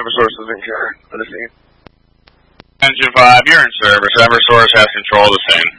Eversource isn't here for the scene. Engine 5, you're in service. Eversource has control of the scene.